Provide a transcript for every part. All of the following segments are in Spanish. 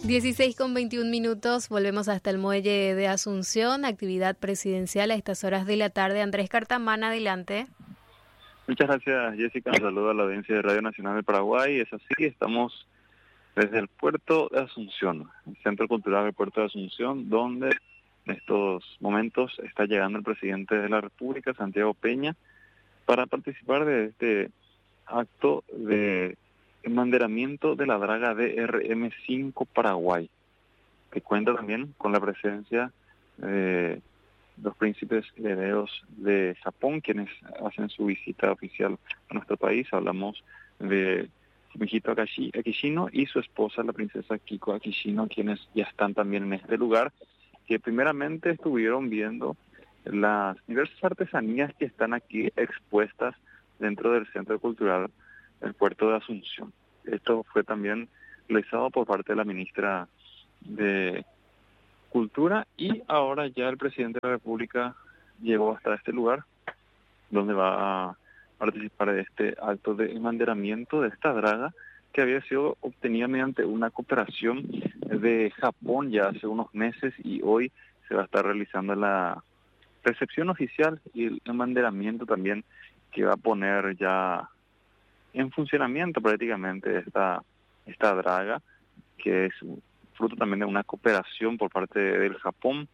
16:21, volvemos hasta el muelle de Asunción, actividad presidencial a estas horas de la tarde. Andrés Cartamán, adelante. Muchas gracias, Jessica. Un saludo a la audiencia de Radio Nacional del Paraguay. Es así, estamos desde el puerto de Asunción, el Centro Cultural del Puerto de Asunción, donde en estos momentos está llegando el presidente de la República, Santiago Peña, para participar de este acto de embanderamiento de la draga DRM-5 Paraguay, que cuenta también con la presencia de los príncipes herederos de Japón, quienes hacen su visita oficial a nuestro país. Hablamos de Fumihito Akishino y su esposa, la princesa Kiko Akishino, quienes ya están también en este lugar, que primeramente estuvieron viendo las diversas artesanías que están aquí expuestas dentro del Centro Cultural del Puerto de Asunción. Esto fue también realizado por parte de la ministra de Cultura, y ahora ya el presidente de la República llegó hasta este lugar, donde va a participar de este acto de embanderamiento de esta draga, que había sido obtenida mediante una cooperación de Japón ya hace unos meses, y hoy se va a estar realizando la recepción oficial y el embanderamiento también, que va a poner ya en funcionamiento prácticamente esta draga, que es fruto también de una cooperación por parte del Japón,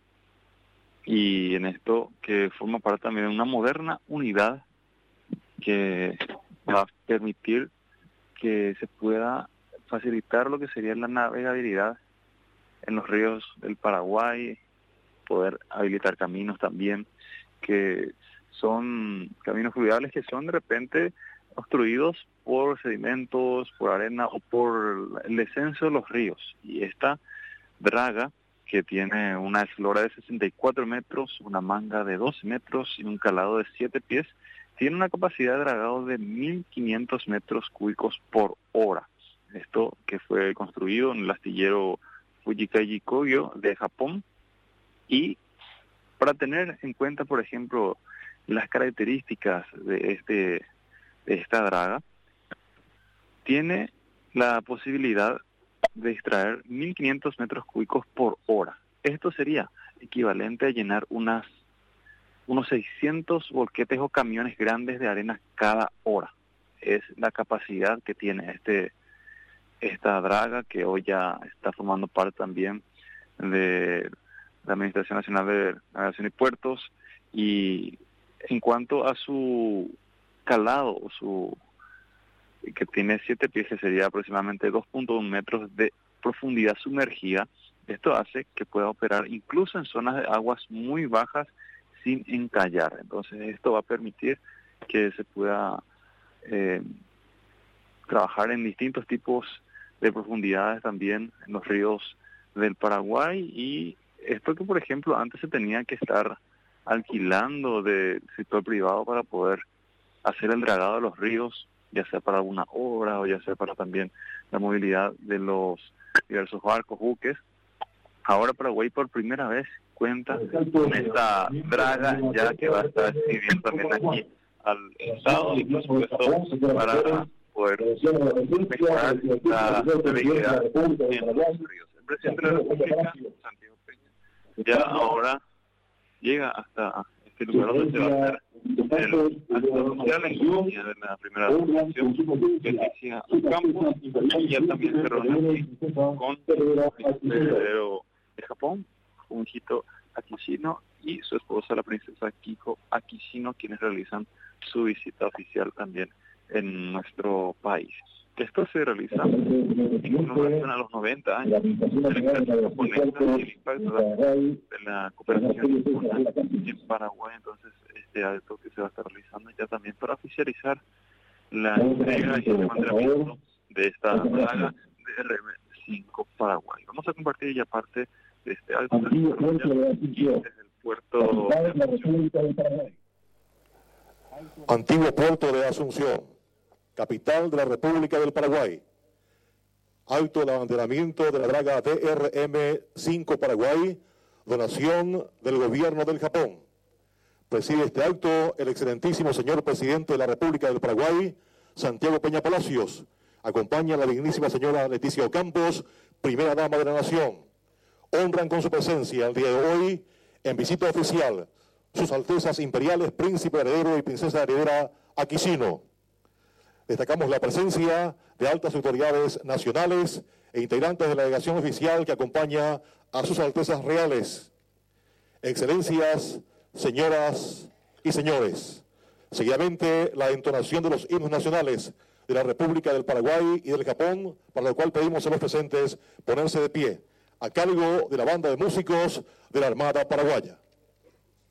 y en esto que forma parte también de una moderna unidad que va a permitir que se pueda facilitar lo que sería la navegabilidad en los ríos del Paraguay, poder habilitar caminos también, que son caminos fluviales que son de repente obstruidos por sedimentos, por arena o por el descenso de los ríos. Y esta draga, que tiene una eslora de 64 metros, una manga de 12 metros y un calado de 7 pies, tiene una capacidad de dragado de 1.500 metros cúbicos por hora. Esto que fue construido en el astillero Fujikaiji Kogyo de Japón. Y para tener en cuenta, por ejemplo, las características de esta draga, tiene la posibilidad de extraer 1.500 metros cúbicos por hora. Esto sería equivalente a llenar unos 600 volquetes o camiones grandes de arena cada hora. Es la capacidad que tiene esta draga, que hoy ya está formando parte también de la Administración Nacional de Navegación y Puertos. Y en cuanto a su calado, que tiene 7 pies, que sería aproximadamente 2.1 metros de profundidad sumergida, esto hace que pueda operar incluso en zonas de aguas muy bajas sin encallar. Entonces esto va a permitir que se pueda trabajar en distintos tipos de profundidades también en los ríos del Paraguay. Y esto que, por ejemplo, antes se tenía que estar alquilando del sector privado para poder hacer el dragado de los ríos, ya sea para alguna obra o ya sea para también la movilidad de los diversos barcos, buques. Ahora Paraguay por primera vez cuenta con esta draga, ya que va a estar sirviendo también aquí al Estado, y por supuesto para poder mejorar la movilidad en los ríos. El presidente de la República, Santiago Peña, ya ahora llega hasta este lugar donde se va a hacer el acto social en compañía de la primera delegación que inicia a Campos, y ya también se reúne aquí con el heredero de Japón, Fumihito Akishino, y su esposa, la princesa Kiko Akishino, quienes realizan su visita oficial también en nuestro país. Esto se realiza en conmemoración a los 90 años de la ejército japonés y el impacto de la cooperación en Paraguay. Entonces, este acto que se va a estar realizando ya también para oficializar la entrega y el mantenimiento de esta draga de RM-5 Paraguay. Vamos a compartir ya parte de este acto desde el puerto de Asunción. Antiguo puerto de Asunción, capital de la República del Paraguay. Acto de abanderamiento de la draga DRM-5 Paraguay, donación del gobierno del Japón. Preside este acto el excelentísimo señor presidente de la República del Paraguay, Santiago Peña Palacios, Acompaña a la dignísima señora Leticia Ocampos, primera dama de la Nación. Honran con su presencia el día de hoy, en visita oficial, sus Altezas Imperiales, Príncipe Heredero y Princesa Heredera Aquisino. Destacamos la presencia de altas autoridades nacionales e integrantes de la delegación oficial que acompaña a sus Altezas Reales. Excelencias, señoras y señores. Seguidamente, la entonación de los himnos nacionales de la República del Paraguay y del Japón, para lo cual pedimos a los presentes ponerse de pie, a cargo de la banda de músicos de la Armada Paraguaya.